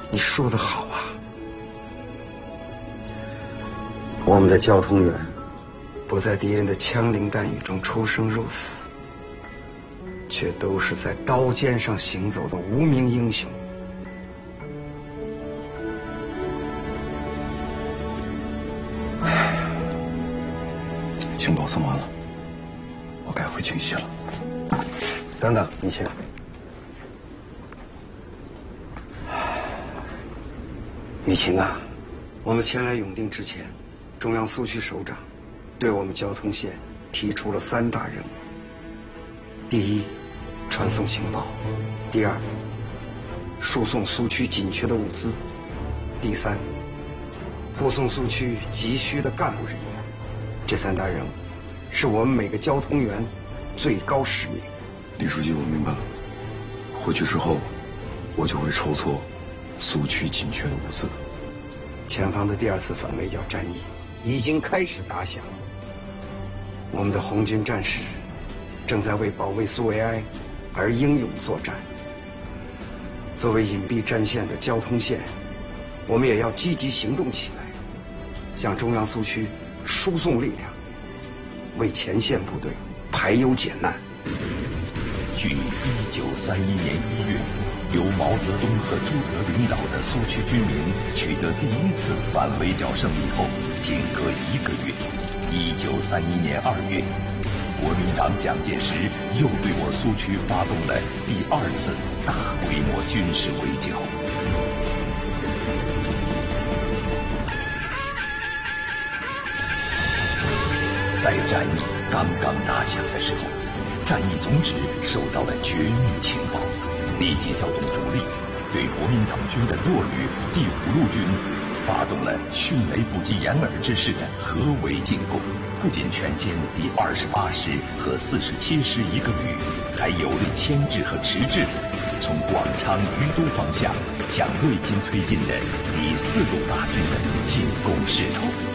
你说得好啊！我们的交通员不在敌人的枪林弹雨中出生入死，却都是在刀尖上行走的无名英雄。 情报送完了，我该回清溪了。 等等，一切。雨晴啊，我们前来永定之前，中央苏区首长对我们交通线提出了3大任务：第一，传送情报；第二，输送苏区紧缺的物资；第三，护送苏区急需的干部人员。这3大任务是我们每个交通员最高使命。 李书记，我明白了。回去之后，我就会筹措苏区紧缺的物资。 前方的第2次反围剿战役已经开始打响，我们的红军战士正在为保卫苏维埃而英勇作战。作为隐蔽战线的交通线，我们也要积极行动起来，向中央苏区输送力量，为前线部队排忧解难。 据1931年1月由毛泽东和朱德领导的苏区军民取得第1次反围剿胜利后，仅隔1个月，1931年2月，国民党蒋介石又对我苏区发动了第2次大规模军事围剿。在战役刚刚打响的时候，战役总指收到了绝密情报，立即调动主力，对国民党军的弱旅第5路军发动了迅雷不及掩耳之势的合围进攻。不仅全歼第28师和47师1个旅，还有力牵制和迟滞从广昌、于都方向向瑞金推进的第4路大军的进攻势头。